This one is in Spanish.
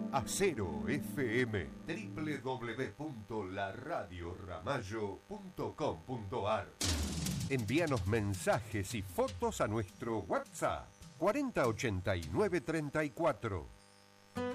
Acero FM, www.laradioramallo.com.ar. Envíanos mensajes y fotos a nuestro WhatsApp 408934.